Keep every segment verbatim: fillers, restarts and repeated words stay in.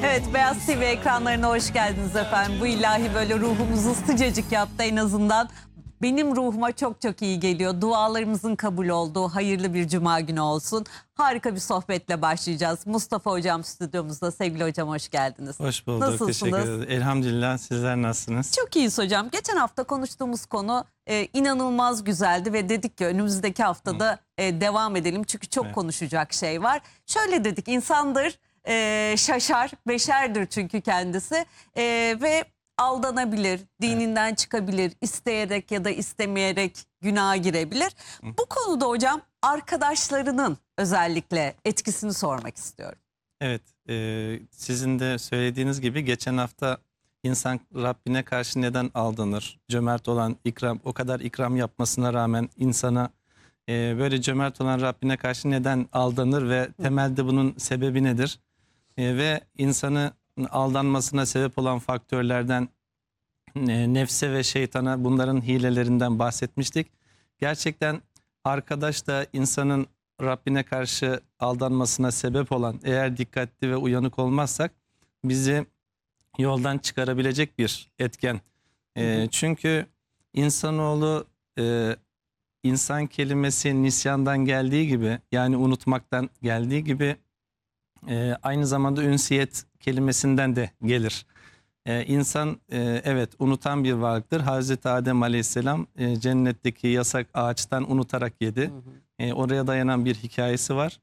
Evet, Beyaz T V ekranlarına hoş geldiniz efendim. Bu ilahi böyle ruhumuzu sıcacık yaptı en azından. Benim ruhuma çok çok iyi geliyor. Dualarımızın kabul olduğu hayırlı bir cuma günü olsun. Harika bir sohbetle başlayacağız. Mustafa Hocam stüdyomuzda. Sevgili hocam hoş geldiniz. Hoş bulduk. Nasılsınız? Teşekkür ederim. Elhamdülillah. Sizler nasılsınız? Çok iyiyiz hocam. Geçen hafta konuştuğumuz konu e, inanılmaz güzeldi ve dedik ki önümüzdeki haftada e, devam edelim. Çünkü çok Evet. konuşacak şey var. Şöyle dedik, insandır, e, şaşar, beşerdir çünkü kendisi e, ve aldanabilir, dininden evet. çıkabilir, isteyerek ya da istemeyerek günaha girebilir. Hı. Bu konuda hocam arkadaşlarının özellikle etkisini sormak istiyorum. Evet, e, sizin de söylediğiniz gibi geçen hafta insan Rabbine karşı neden aldanır? Cömert olan ikram, o kadar ikram yapmasına rağmen insana e, böyle cömert olan Rabbine karşı neden aldanır ve temelde bunun sebebi nedir? E, ve insanı aldanmasına sebep olan faktörlerden e, nefse ve şeytana, bunların hilelerinden bahsetmiştik. Gerçekten arkadaş da insanın Rabbine karşı aldanmasına sebep olan, eğer dikkatli ve uyanık olmazsak bizi yoldan çıkarabilecek bir etken. E, çünkü insanoğlu, e, insan kelimesi nisyandan geldiği gibi, yani unutmaktan geldiği gibi e, aynı zamanda ünsiyet kelimesinden de gelir. E, insan e, evet unutan bir varlıktır. Hazreti Adem Aleyhisselam e, cennetteki yasak ağaçtan unutarak yedi. Hı hı. E, oraya dayanan bir hikayesi var.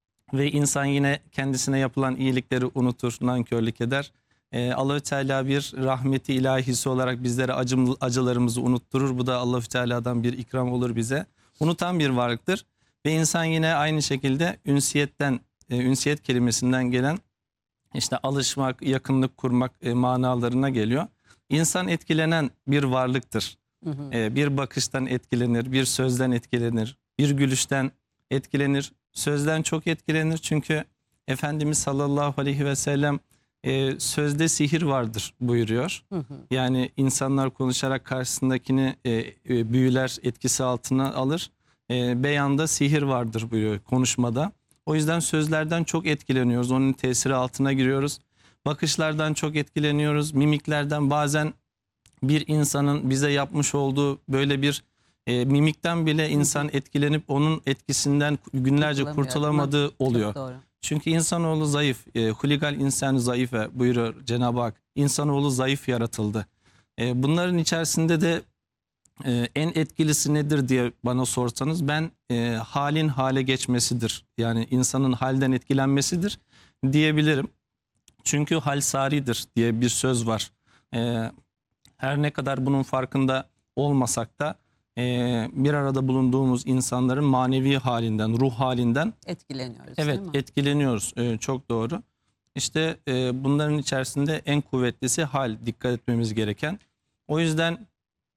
Ve insan yine kendisine yapılan iyilikleri unutur, nankörlük eder. E, Allahü Teala bir rahmeti ilahisi olarak bizlere acım, acılarımızı unutturur. Bu da Allahü Teala'dan bir ikram olur bize. Unutan bir varlıktır. Ve insan yine aynı şekilde ünsiyetten, e, ünsiyet kelimesinden gelen işte alışmak, yakınlık kurmak e, manalarına geliyor. İnsan etkilenen bir varlıktır. Hı hı. E, bir bakıştan etkilenir, bir sözden etkilenir, bir gülüşten etkilenir. Sözden çok etkilenir çünkü Efendimiz sallallahu aleyhi ve sellem e, sözde sihir vardır buyuruyor. Hı hı. Yani insanlar konuşarak karşısındakini e, e, büyüler, etkisi altına alır. E, beyanda sihir vardır buyuruyor, konuşmada. O yüzden sözlerden çok etkileniyoruz. Onun tesiri altına giriyoruz. Bakışlardan çok etkileniyoruz. Mimiklerden, bazen bir insanın bize yapmış olduğu böyle bir e, mimikten bile insan etkilenip onun etkisinden günlerce kurtulamadığı oluyor. Çünkü insanoğlu zayıf. E, Huligal insan zayıfe buyuruyor Cenab-ı Hak. İnsanoğlu zayıf yaratıldı. E, bunların içerisinde de Ee, en etkilisi nedir diye bana sorsanız, ben e, halin hale geçmesidir. Yani insanın halden etkilenmesidir diyebilirim. Çünkü hal saridir diye bir söz var. Ee, her ne kadar bunun farkında olmasak da e, bir arada bulunduğumuz insanların manevi halinden, ruh halinden etkileniyoruz. Evet, etkileniyoruz. Ee, çok doğru. İşte e, bunların içerisinde en kuvvetlisi hal, dikkat etmemiz gereken. O yüzden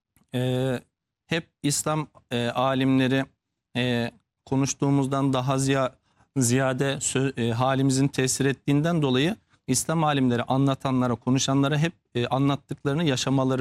Ee, hep İslam e, alimleri e, konuştuğumuzdan daha ziya, ziyade söz, e, halimizin tesir ettiğinden dolayı İslam alimleri anlatanlara, konuşanlara hep e, anlattıklarını yaşamaları